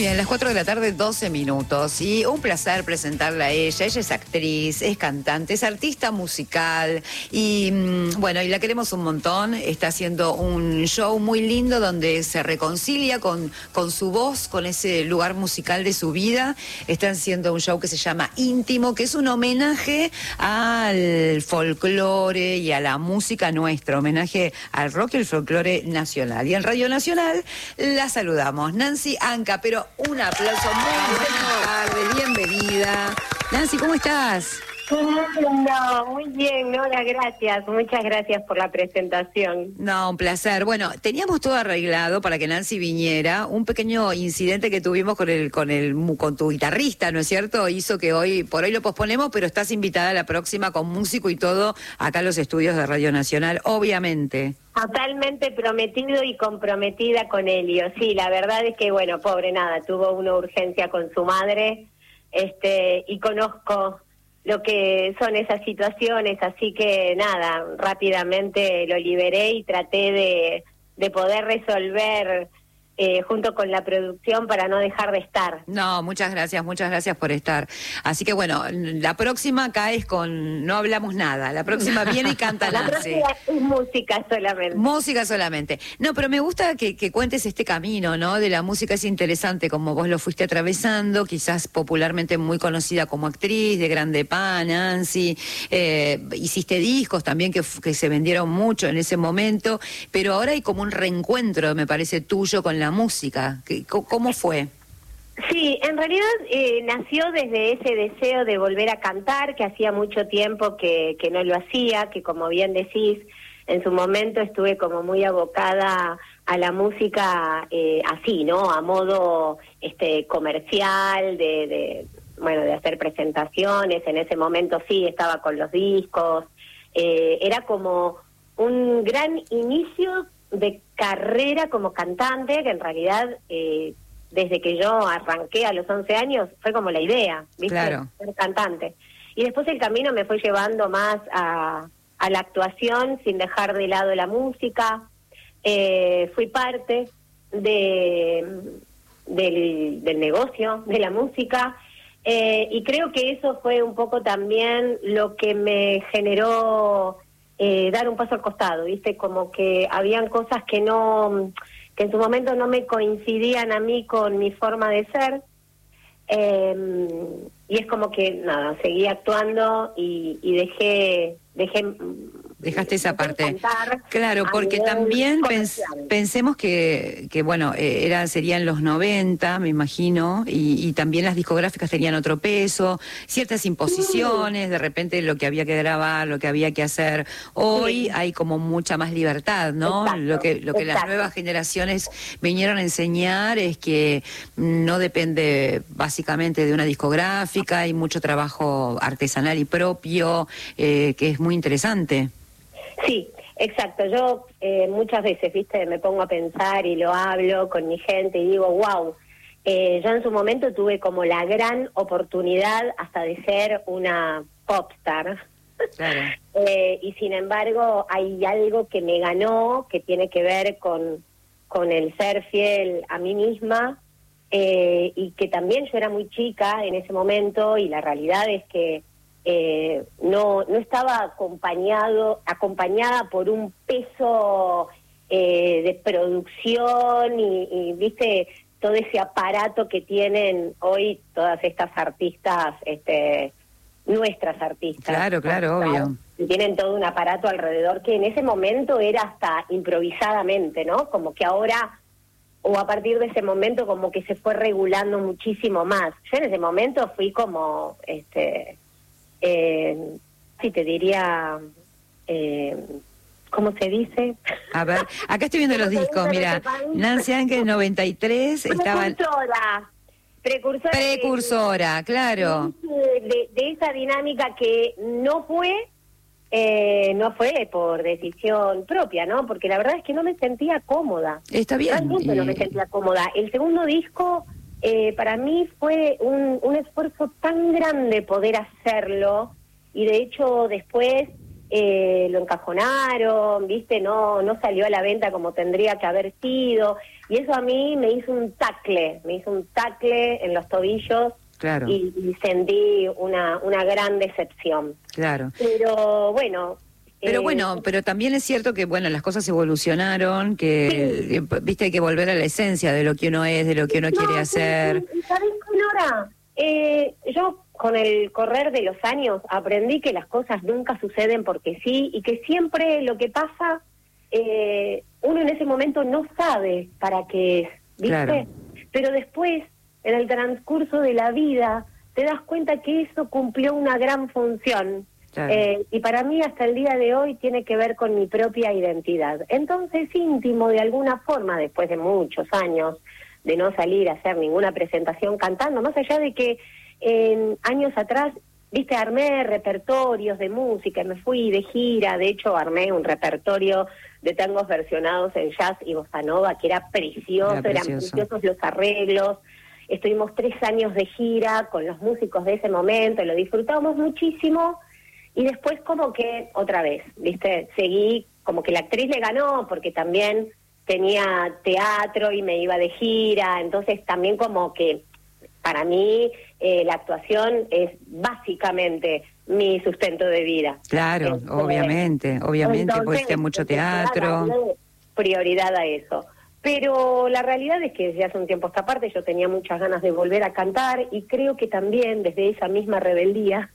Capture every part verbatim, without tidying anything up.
bien, las cuatro de la tarde, doce minutos. Y un placer presentarla a ella. Ella es actriz, es cantante, es artista musical. Y mmm, bueno, y la queremos un montón. Está haciendo un show muy lindo donde se reconcilia con, con su voz, con ese lugar musical de su vida. Está haciendo un show que se llama Íntimo, que es un homenaje al folclore y a la música nuestra. Homenaje al rock y el folclore nacional. Y en Radio Nacional la saludamos. Nancy Anca, pero un aplauso, muy buenas tardes, bienvenida. Nancy, ¿cómo estás? No, muy bien, Nora, gracias, muchas gracias por la presentación. No, un placer. Bueno, teníamos todo arreglado para que Nancy viniera. Un pequeño incidente que tuvimos con el, con el, con tu guitarrista, ¿no es cierto? Hizo que hoy, por hoy lo posponemos, pero estás invitada a la próxima con músico y todo acá a los estudios de Radio Nacional, obviamente. Totalmente prometido y comprometida con Helio. Sí, la verdad es que, bueno, pobre nada, tuvo una urgencia con su madre, este, y conozco lo que son esas situaciones, así que nada, rápidamente lo liberé y traté de, de poder resolver eh, junto con la producción para no dejar de estar. No, muchas gracias, muchas gracias por estar. Así que bueno, la próxima acá es con no hablamos nada, la próxima viene y canta La Nancy. próxima es música solamente. Música solamente. No, pero me gusta que, que cuentes este camino, ¿no? De la música. Es interesante como vos lo fuiste atravesando, quizás popularmente muy conocida como actriz, de Grande Pan, Nancy, eh, hiciste discos también que, que se vendieron mucho en ese momento, pero ahora hay como un reencuentro, me parece, tuyo con la música. ¿Cómo fue? Sí, en realidad eh, nació desde ese deseo de volver a cantar, que hacía mucho tiempo que, que no lo hacía, que como bien decís, en su momento estuve como muy abocada a la música eh, así, ¿no? A modo este comercial, de, de bueno, de hacer presentaciones. En ese momento sí, estaba con los discos. Eh, era como un gran inicio de carrera como cantante, que en realidad eh, desde que yo arranqué a los once años fue como la idea, ¿viste? Claro. Ser cantante. Y después el camino me fue llevando más a, a la actuación sin dejar de lado la música. Eh, fui parte de, del, del negocio de la música eh, y creo que eso fue un poco también lo que me generó Eh, dar un paso al costado, ¿viste? Como que habían cosas que no, que en su momento no me coincidían a mí con mi forma de ser, eh, y es como que, nada, seguí actuando y, y dejé, dejé... Dejaste esa parte. Claro, porque también pens, pensemos que, que bueno, eh, era, serían los noventa, me imagino, y, y también las discográficas tenían otro peso, ciertas imposiciones, de repente lo que había que grabar, lo que había que hacer. Hoy sí hay como mucha más libertad, ¿no? Exacto, lo que, lo que las nuevas generaciones vinieron a enseñar es que no depende básicamente de una discográfica, hay mucho trabajo artesanal y propio, eh, que es muy interesante. Sí, exacto. Yo eh, muchas veces, viste, me pongo a pensar y lo hablo con mi gente y digo, wow, eh, yo en su momento tuve como la gran oportunidad hasta de ser una popstar. Claro. eh, y sin embargo hay algo que me ganó, que tiene que ver con, con el ser fiel a mí misma, eh, y que también yo era muy chica en ese momento y la realidad es que Eh, no no estaba acompañado acompañada por un peso eh, de producción y, y viste todo ese aparato que tienen hoy todas estas artistas, este nuestras artistas. Claro, claro, ¿no? Obvio. Tienen todo un aparato alrededor que en ese momento era hasta improvisadamente, ¿no? Como que ahora, o a partir de ese momento, como que se fue regulando muchísimo más. Yo en ese momento fui como, este Eh, sí, te diría, eh, ¿cómo se dice? A ver, acá estoy viendo los discos, mira, Nancy Anca en noventa y tres estaba... Precursora. Precursora. Precursora, de, claro. De, de esa dinámica que no fue, eh, no fue por decisión propia, ¿no? Porque la verdad es que no me sentía cómoda. Está bien. Realmente y... no me sentía cómoda. El segundo disco... Eh, para mí fue un, un esfuerzo tan grande poder hacerlo y de hecho después eh, lo encajonaron, ¿viste? No, no salió a la venta como tendría que haber sido. Y eso a mí me hizo un tacle, me hizo un tacle en los tobillos. Claro. Y, y sentí una, una gran decepción. Claro. Pero bueno... Pero eh, bueno, pero también es cierto que, bueno, las cosas evolucionaron, que, sí. que, viste, hay que volver a la esencia de lo que uno es, de lo que uno no, quiere hacer. Sí, sí. ¿Sabés qué, Nora? Eh, yo, con el correr de los años, aprendí que las cosas nunca suceden porque sí, y que siempre lo que pasa, eh, uno en ese momento no sabe para qué es, ¿viste? Claro. Pero después, en el transcurso de la vida, te das cuenta que eso cumplió una gran función. Claro. Eh, y para mí hasta el día de hoy tiene que ver con mi propia identidad. Entonces, íntimo de alguna forma, después de muchos años de no salir a hacer ninguna presentación cantando, más allá de que en años atrás, viste, armé repertorios de música, me fui de gira, de hecho armé un repertorio de tangos versionados en jazz y bossa nova, que era precioso, era eran preciosos los arreglos. Estuvimos tres años de gira con los músicos de ese momento, lo disfrutamos muchísimo. Y después como que, otra vez, ¿viste? Seguí, como que la actriz le ganó, porque también tenía teatro y me iba de gira, entonces también como que para mí eh, la actuación es básicamente mi sustento de vida. Claro, entonces, obviamente, obviamente, porque hiciste mucho teatro. Prioridad a eso. Pero la realidad es que desde hace un tiempo esta parte yo tenía muchas ganas de volver a cantar y creo que también desde esa misma rebeldía,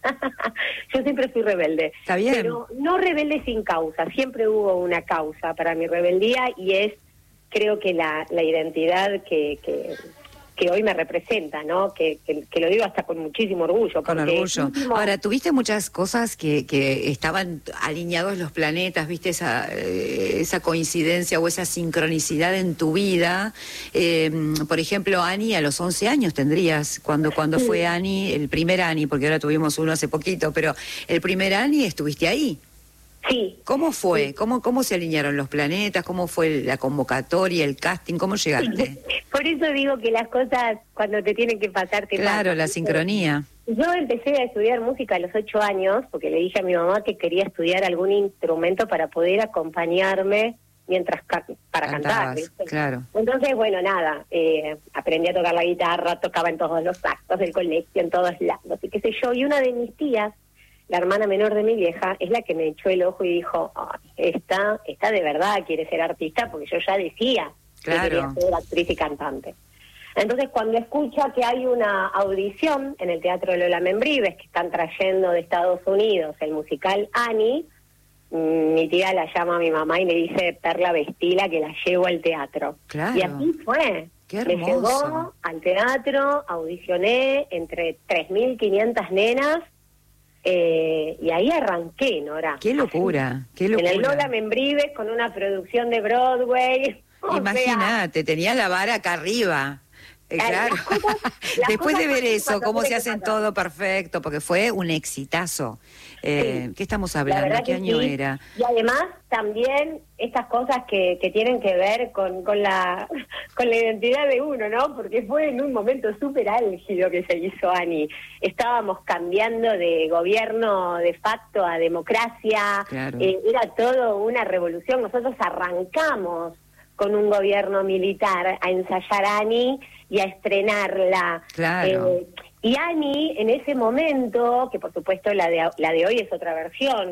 yo siempre fui rebelde, ¿Está bien? Pero no rebelde sin causa, siempre hubo una causa para mi rebeldía y es creo que la, la identidad que, que, que hoy me representa, ¿no? Que, que, que lo digo hasta con muchísimo orgullo. Con orgullo. Último... Ahora, tuviste muchas cosas que, que estaban alineados los planetas, viste esa, eh, esa coincidencia o esa sincronicidad en tu vida. Eh, por ejemplo, Ani, a los once años tendrías, cuando, cuando sí. fue Ani, el primer Ani, porque ahora tuvimos uno hace poquito, pero el primer Ani estuviste ahí. Sí. ¿Cómo fue? Sí. ¿Cómo, ¿Cómo se alinearon los planetas? ¿Cómo fue la convocatoria, el casting? ¿Cómo llegaste? Por eso digo que las cosas cuando te tienen que pasar te Claro, pasan. La sincronía. Yo empecé a estudiar música a los ocho años porque le dije a mi mamá que quería estudiar algún instrumento para poder acompañarme mientras ca para Cantabas, cantar. ¿Viste? Claro. Entonces, bueno, nada, eh, aprendí a tocar la guitarra, tocaba en todos los actos del colegio, en todos lados, y qué sé yo. Y una de mis tías, la hermana menor de mi vieja, es la que me echó el ojo y dijo, ay, esta, esta de verdad quiere ser artista, porque yo ya decía claro. que quería ser actriz y cantante. Entonces, cuando escucha que hay una audición en el Teatro Lola Membrives, que están trayendo de Estados Unidos el musical Annie, mi tía la llama a mi mamá y le dice, Perla, vestila que la llevo al teatro. Claro. Y así fue. Qué me llevó al teatro, audicioné entre tres mil quinientas nenas, Eh, y ahí arranqué, Nora. ¡Qué locura! ¡Qué locura! En el Lola Membrives con una producción de Broadway. Imagínate, tenías la vara acá arriba. Eh, claro. Las cosas, las Después de ver eso, cómo se hacen todo perfecto, porque fue un exitazo. Eh, sí. ¿Qué estamos hablando? ¿Qué año sí. era? Y además también estas cosas que, que tienen que ver con, con la con la identidad de uno, ¿no? Porque fue en un momento súper álgido que se hizo Ani. Estábamos cambiando de gobierno de facto a democracia. Claro. Eh, era todo una revolución. Nosotros arrancamos con un gobierno militar a ensayar Ani y a estrenarla. Claro. Eh, y Ani, en ese momento, que por supuesto la de, la de hoy es otra versión,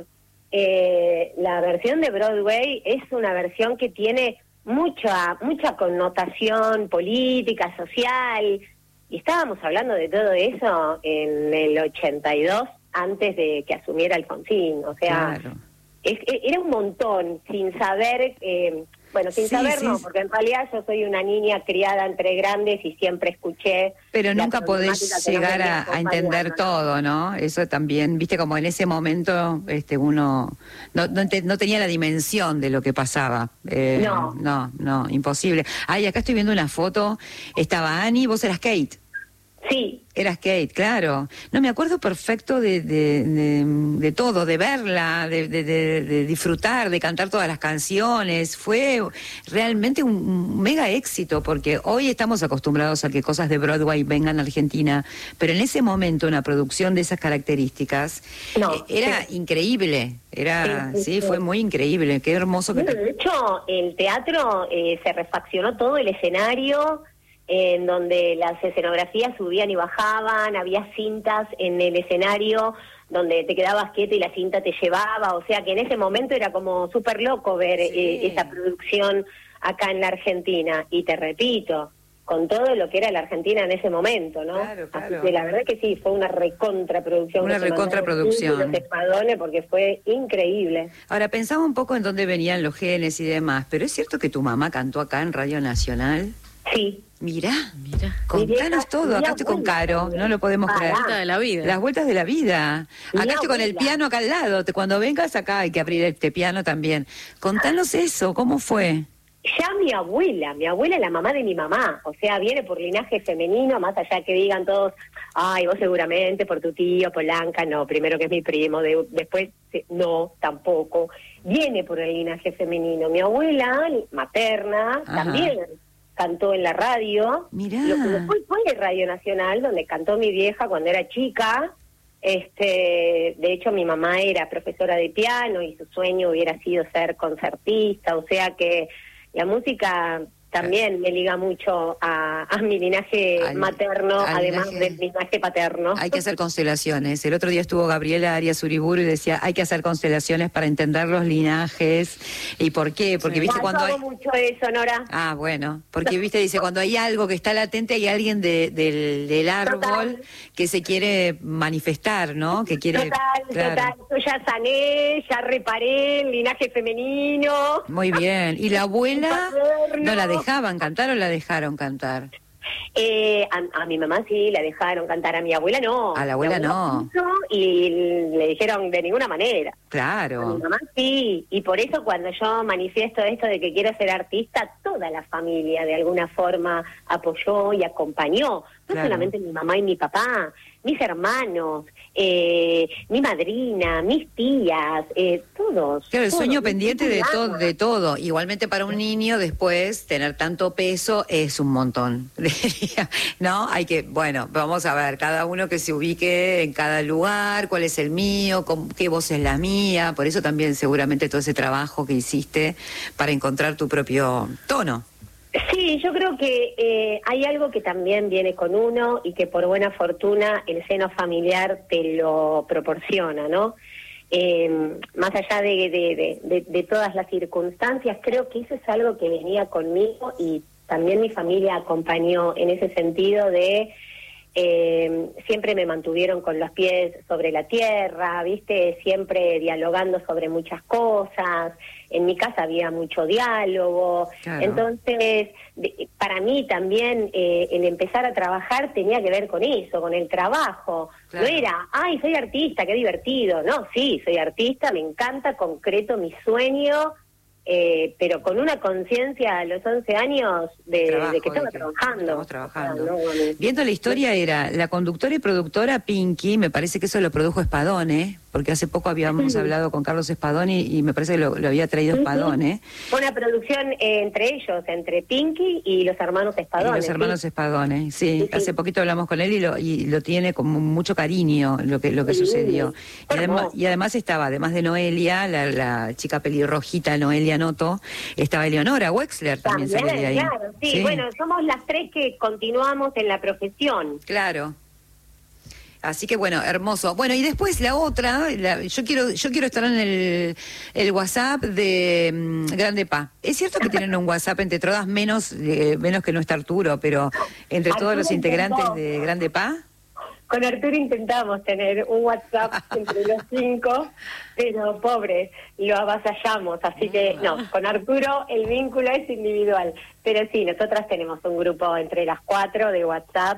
eh, la versión de Broadway es una versión que tiene mucha mucha connotación política, social, y estábamos hablando de todo eso en el ochenta y dos, antes de que asumiera Alfonsín, o sea, claro. es, era un montón, sin saber... Eh, Bueno, sin sí, saber sí, no, sí. porque en realidad yo soy una niña criada entre grandes y siempre escuché... Pero nunca podés llegar a, a entender todo, ¿no? Eso también, viste, como en ese momento este uno no, no, te, no tenía la dimensión de lo que pasaba. Eh, no. No, no, imposible. Ay, acá estoy viendo una foto, estaba Ani, vos eras Kate. Sí. Eras Kate, claro. No, me acuerdo perfecto de, de, de, de todo, de verla, de, de, de, de disfrutar, de cantar todas las canciones. Fue realmente un, un mega éxito, porque hoy estamos acostumbrados a que cosas de Broadway vengan a Argentina, pero en ese momento una producción de esas características no, eh, era sí. increíble. Era, sí, sí, sí, sí. fue muy increíble. Qué hermoso que... Bueno, de hecho, el teatro eh, se refaccionó todo el escenario, en donde las escenografías subían y bajaban, había cintas en el escenario donde te quedabas quieto y la cinta te llevaba, o sea que en ese momento era como súper loco ver Sí. eh, esa producción acá en la Argentina, y te repito, con todo lo que era la Argentina en ese momento, ¿no? Claro, claro. Así que la verdad que sí, fue una recontraproducción. Una que se recontraproducción. mandaron Los Espadones, porque fue increíble. Ahora, pensaba un poco en dónde venían los genes y demás, pero ¿es cierto que tu mamá cantó acá en Radio Nacional? Sí. Mirá, Mira. contanos todo. Acá mi estoy con abuela Caro, también. no lo podemos Pará. creer. Vuelta de la vida. Las vueltas de la vida. Mi Acá estoy con el abuela. piano acá al lado. Te- Cuando vengas acá hay que abrir este piano también. Contanos eso, ¿cómo fue? Ya mi abuela, mi abuela es la mamá de mi mamá, o sea, viene por linaje femenino, más allá que digan todos, ay, vos seguramente por tu tío, Polanca, no, primero que es mi primo, de, después, no, tampoco, viene por el linaje femenino. Mi abuela, materna, Ajá. también cantó en la radio, Mirá. lo que después fue en Radio Nacional, donde cantó mi vieja cuando era chica. Este, de hecho, mi mamá era profesora de piano y su sueño hubiera sido ser concertista, o sea que la música también me liga mucho a, a mi linaje Al- materno, al además linaje- del linaje paterno. Hay que hacer constelaciones. El otro día estuvo Gabriela Arias Uriburu y decía, hay que hacer constelaciones para entender los linajes. ¿Y por qué? Porque, Sí. viste, Ah, cuando yo hay... hago mucho eso, Nora. Ah, bueno, porque viste, dice, cuando hay algo que está latente, hay alguien de, del, del árbol Total. que se quiere manifestar, ¿no? Que quiere... Total, claro. total. Yo ya sané, ya reparé el linaje femenino. Muy bien. ¿Y la abuela Paterno. no la dejaban cantar o la dejaron cantar? Eh, a, a mi mamá sí la dejaron cantar, a mi abuela no. A la abuela Mi no. quiso y le dijeron de ninguna manera. A mi Claro. mamá sí, y por eso cuando yo manifiesto esto de que quiero ser artista, toda la familia de alguna forma apoyó y acompañó. No Claro. solamente mi mamá y mi papá, mis hermanos, eh, mi madrina, mis tías, eh, todos. Claro, el todos, sueño mi pendiente de, to- mamá. de todo. Igualmente para un niño después tener tanto peso es un montón. ¿No? Hay que, bueno, vamos a ver, cada uno que se ubique en cada lugar, cuál es el mío, con- qué voz es la mía. Por eso también seguramente todo ese trabajo que hiciste para encontrar tu propio tono. Sí, yo creo que eh, hay algo que también viene con uno y que por buena fortuna el seno familiar te lo proporciona, ¿no? Eh, más allá de, de, de, de, de todas las circunstancias, creo que eso es algo que venía conmigo y también mi familia acompañó en ese sentido de... Eh, siempre me mantuvieron con los pies sobre la tierra, ¿viste? Siempre dialogando sobre muchas cosas. En mi casa había mucho diálogo. Claro. Entonces, de, para mí también eh, el empezar a trabajar tenía que ver con eso, con el trabajo. Claro. No era, ay, soy artista, qué divertido. No, sí, soy artista, me encanta, concreto mi sueño. Eh, pero con una conciencia a los once años de, Trabajo, de que estaba de que trabajando. estamos trabajando. O sea, no, no. Viendo la historia era la conductora y productora Pinky, me parece que eso lo produjo Espadone, porque hace poco habíamos Ujú. hablado con Carlos Espadone y me parece que lo, lo había traído Ujú. Espadone. Fue una producción eh, entre ellos, entre Pinky y los hermanos Y Espadones. los hermanos ¿sí? Espadone, sí, Sí, sí. hace poquito hablamos con él y lo, y lo tiene con mucho cariño lo que lo que Sí. sucedió. Y además, Hermoso. y además estaba, además de Noelia, la, la chica pelirrojita Noelia Noto, estaba Eleonora Wexler, también, También, salía de ahí. claro, sí. Bueno, somos las tres que continuamos en la profesión. Claro. Así que bueno, hermoso. Bueno, y después la otra, la- yo quiero yo quiero estar en el, el WhatsApp de mm, Grande Pa. Es cierto que tienen un WhatsApp entre todas, menos eh, menos que no está Arturo, pero entre todos Arturo los integrantes intentó. de Grande Pa. Con Arturo intentamos tener un WhatsApp entre los cinco, pero pobres, lo avasallamos. Así que no, con Arturo el vínculo es individual. Pero sí, nosotras tenemos un grupo entre las cuatro de WhatsApp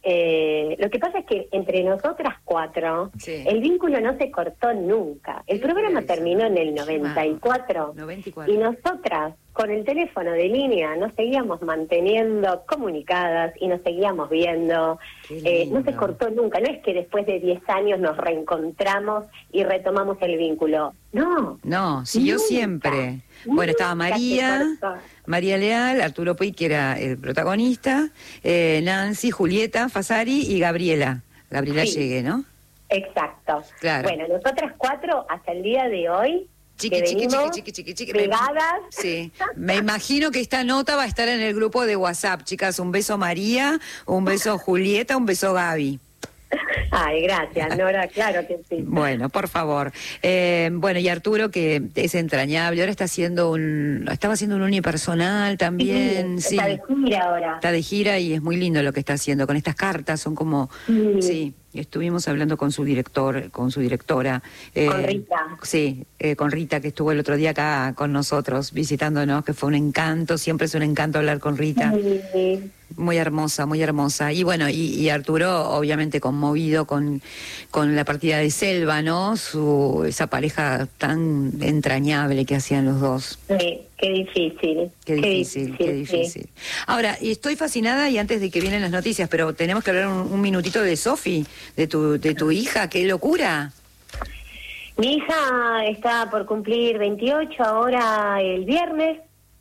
Eh, lo que pasa es que entre nosotras cuatro, sí. el vínculo no se cortó nunca. El programa terminó en el noventa y cuatro, noventa y cuatro y nosotras con el teléfono de línea nos seguíamos manteniendo comunicadas y nos seguíamos viendo. Eh, no se cortó nunca. No es que después de diez años nos reencontramos y retomamos el vínculo. No. No, siguió nunca, siempre. Bueno, estaba María, María Leal, Arturo Puig, que era el protagonista, eh, Nancy, Julieta Fasari y Gabriela. Gabriela sí. Llegue, ¿no? Exacto. Claro. Bueno, nosotras cuatro hasta el día de hoy Chiqui, que chiqui, chiqui, chiqui, chiqui, chiqui. Pegadas. Me, sí. Me imagino que esta nota va a estar en el grupo de WhatsApp, chicas. Un beso María, un beso Julieta, un beso Gaby. Ay, gracias, Nora, claro que sí. Bueno, por favor. Eh, bueno, y Arturo, que es entrañable, ahora está haciendo un, estaba haciendo un unipersonal también. Sí, está sí. de gira ahora. Está de gira y es muy lindo lo que está haciendo con estas cartas, son como, sí, sí estuvimos hablando con su director, con su directora. Eh, con Rita. Sí, eh, con Rita, que estuvo el otro día acá con nosotros, visitándonos, que fue un encanto, siempre es un encanto hablar con Rita. Sí. Muy hermosa, muy hermosa. Y bueno, y, y Arturo, obviamente conmovido con, con la partida de Selva, ¿no? Su, esa pareja tan entrañable que hacían los dos. Sí, qué difícil. Qué difícil, qué difícil. Qué difícil. Sí. Ahora, estoy fascinada, y antes de que vienen las noticias, pero tenemos que hablar un, un minutito de Sofi, de tu, de tu hija, qué locura. Mi hija está por cumplir veintiocho ahora el viernes,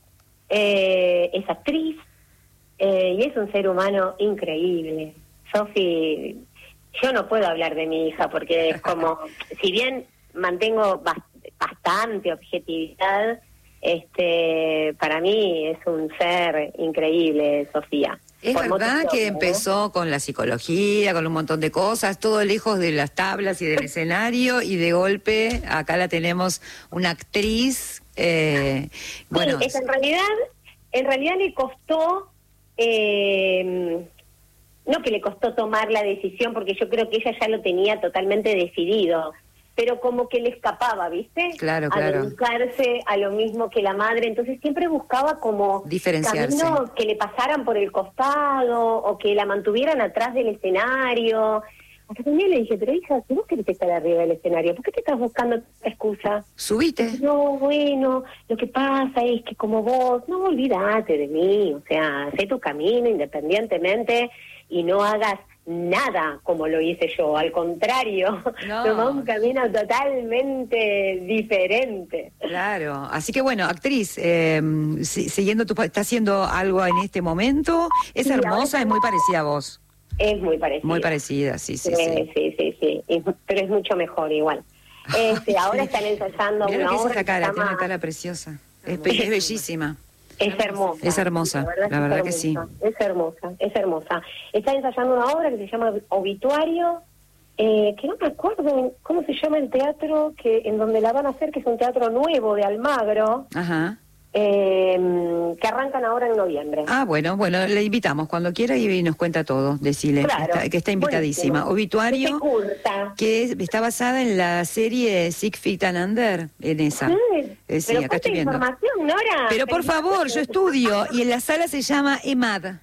eh, es actriz. Eh, y es un ser humano increíble. Sofi, yo no puedo hablar de mi hija porque es como, si bien mantengo bast- bastante objetividad, este, para mí es un ser increíble, Sofía. Es verdad que empezó con la psicología, con un montón de cosas, todo lejos de las tablas y del escenario, y de golpe acá la tenemos una actriz. Eh, bueno, sí, es en realidad, en realidad le costó. Eh, no que le costó tomar la decisión, porque yo creo que ella ya lo tenía totalmente decidido, pero como que le escapaba, ¿viste? Claro, a claro. dedicarse a lo mismo que la madre, entonces siempre buscaba como diferenciarse, caminos que le pasaran por el costado o que la mantuvieran atrás del escenario. Hasta que un día le dije, pero hija, si vos querés estar arriba del escenario, ¿por qué te estás buscando esta excusa? Subite. No, bueno, lo que pasa es que como vos, no olvidate de mí, o sea, hacé tu camino independientemente y no hagas nada como lo hice yo, al contrario, no. Tomá un camino totalmente diferente. Claro, así que bueno, actriz, eh, si, siguiendo tu, ¿está haciendo algo en este momento? Es sí, hermosa, es muy parecida a vos. Es muy parecida. Muy parecida, sí, sí, sí. Sí, sí, sí, sí. Es, pero es mucho mejor igual. Este, ahora están ensayando Mirá una lo que obra es esa cara, llama... tiene una cara preciosa. Es, es bellísima. Es hermosa. Es hermosa, la verdad, la verdad que sí. Es hermosa, es hermosa. Está ensayando una obra que se llama Obituario, eh, que no me acuerdo cómo se llama el teatro que en donde la van a hacer, que es un teatro nuevo de Almagro. Ajá. Eh, que arrancan ahora en noviembre. Ah, bueno, bueno, le invitamos cuando quiera y nos cuenta todo, decile, claro, que, está, que está invitadísima. Buenísimo. Obituario, que es, está basada en la serie Six Feet and Under, en esa. Sí, eh, sí pero acá estoy viendo. Información, Nora. Pero por favor, yo estudio, y en la sala se llama EMAD.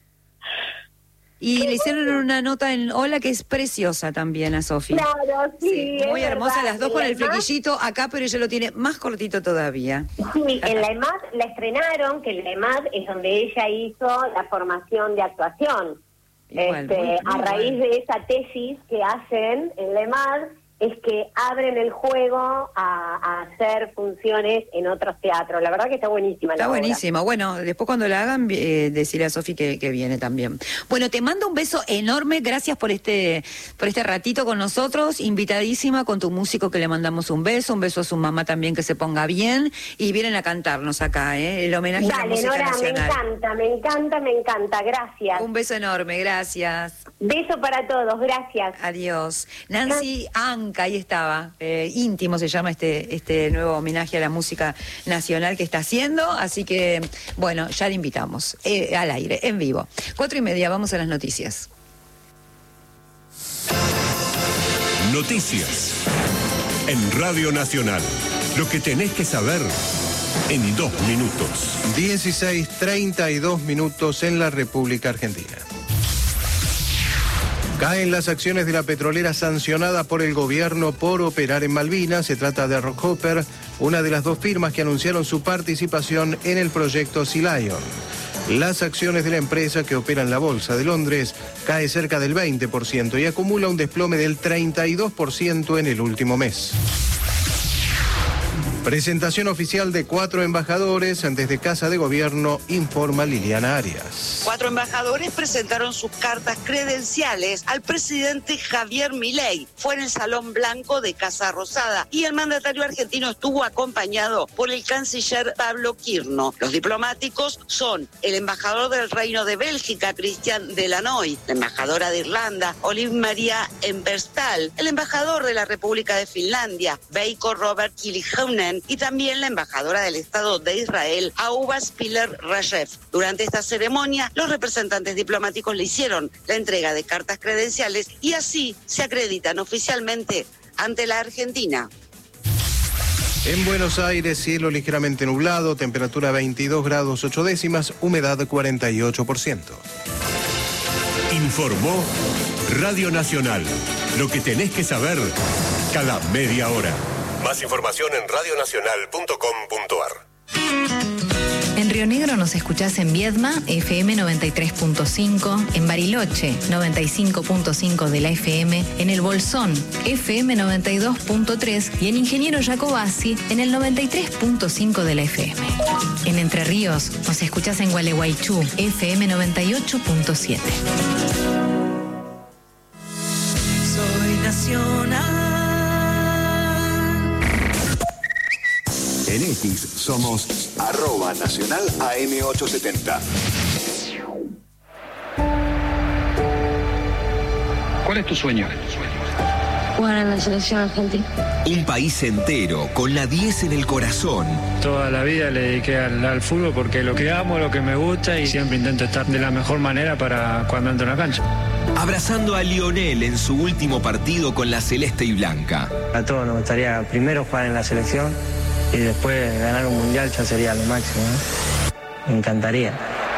Y le hicieron una nota en Hola que es preciosa también a Sofi. Claro, sí. sí muy hermosa, verdad. Las dos con el flequillito acá, pero ella lo tiene más cortito todavía. Sí, en la EMAD la estrenaron, que en la EMAD es donde ella hizo la formación de actuación. Igual, este, muy, muy a raíz bueno. de esa tesis que hacen en la EMAD, es que abren el juego a, a hacer funciones en otros teatros. La verdad que está buenísima. Está la buenísima. obra. Bueno, después cuando la hagan, eh, decirle a Sofi que, que viene también. Bueno, te mando un beso enorme. Gracias por este por este ratito con nosotros. Invitadísima con tu músico, que le mandamos un beso. Un beso a su mamá también, que se ponga bien. Y vienen a cantarnos acá, ¿eh? El homenaje Dale, a la música Nora, nacional. Me encanta, me encanta, me encanta. Gracias. Un beso enorme. Gracias. Beso para todos. Gracias. Adiós. Nancy Anca, ahí estaba. Eh, íntimo se llama este este nuevo homenaje a la música nacional que está haciendo. Así que, bueno, ya le invitamos. Eh, al aire, en vivo. Cuatro y media, vamos a las noticias. Noticias. En Radio Nacional. Lo que tenés que saber en dos minutos. dieciséis treinta y dos minutos en la República Argentina. Caen las acciones de la petrolera sancionada por el gobierno por operar en Malvinas. Se trata de Rockhopper, una de las dos firmas que anunciaron su participación en el proyecto Sea Lion. Las acciones de la empresa, que opera en la Bolsa de Londres, cae cerca del veinte por ciento y acumula un desplome del treinta y dos por ciento en el último mes. Presentación oficial de cuatro embajadores desde Casa de Gobierno, informa Liliana Arias. Cuatro embajadores presentaron sus cartas credenciales al presidente Javier Milei. Fue en el Salón Blanco de Casa Rosada y el mandatario argentino estuvo acompañado por el canciller Pablo Quirno. Los diplomáticos son el embajador del Reino de Bélgica, Christian Delanoy, la embajadora de Irlanda, Olive Maria Emberstal, el embajador de la República de Finlandia, Veikko Robert Kiliheunen, y también la embajadora del Estado de Israel, Ahuva Spiller Rajev. Durante esta ceremonia, los representantes diplomáticos le hicieron la entrega de cartas credenciales y así se acreditan oficialmente ante la Argentina. En Buenos Aires, cielo ligeramente nublado, temperatura veintidós grados ocho décimas, humedad cuarenta y ocho por ciento. Informó Radio Nacional. Lo que tenés que saber cada media hora. Más información en radio nacional punto com punto ar. En Río Negro nos escuchás en Viedma, F M noventa y tres punto cinco, en Bariloche, noventa y cinco punto cinco de la F M, en El Bolsón, F M noventa y dos punto tres y en Ingeniero Jacobasi, en el noventa y tres punto cinco de la F M. En Entre Ríos nos escuchás en Gualeguaychú, F M noventa y ocho punto siete. Soy nacional. En X somos arroba nacional A M ochocientos setenta. ¿Cuál es tu sueño? Jugar en la selección argentina. Un país entero, con la diez en el corazón. Toda la vida le dediqué al, al fútbol porque lo que amo, lo que me gusta y siempre intento estar de la mejor manera para cuando entro en la cancha. Abrazando a Lionel en su último partido con la celeste y blanca. A todos nos gustaría primero jugar en la selección y después ganar un mundial ya sería lo máximo, ¿eh? Me encantaría.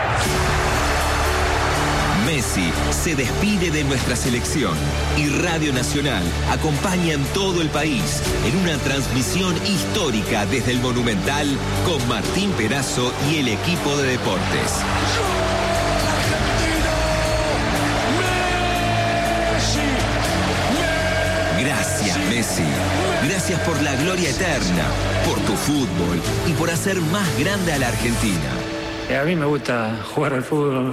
Messi se despide de nuestra selección y Radio Nacional acompaña en todo el país en una transmisión histórica desde el Monumental con Martín Perazo y el equipo de deportes. Gracias, Messi. Gracias por la gloria eterna, por tu fútbol y por hacer más grande a la Argentina. A mí me gusta jugar al fútbol.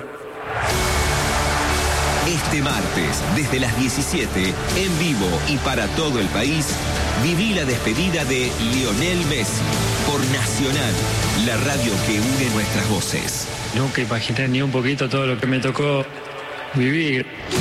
Este martes, desde las diecisiete, en vivo y para todo el país, viví la despedida de Lionel Messi por Nacional, la radio que une nuestras voces. Nunca imaginé ni un poquito todo lo que me tocó vivir.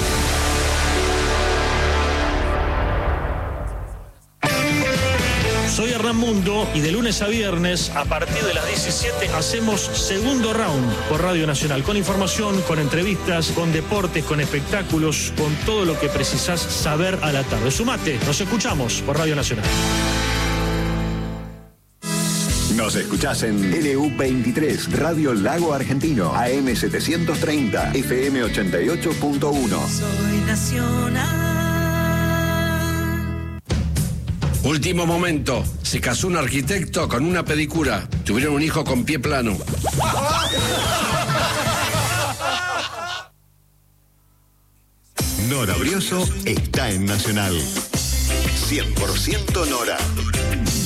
Soy Hernán Mundo y de lunes a viernes, a partir de las diecisiete, hacemos Segundo Round por Radio Nacional. Con información, con entrevistas, con deportes, con espectáculos, con todo lo que precisás saber a la tarde. Sumate, nos escuchamos por Radio Nacional. Nos escuchás en L U veintitrés, Radio Lago Argentino, A M setecientos treinta, F M ochenta y ocho punto uno. Soy nacional. Último momento, se casó un arquitecto con una pedicura. Tuvieron un hijo con pie plano. Nora Brioso está en Nacional. cien por ciento Nora.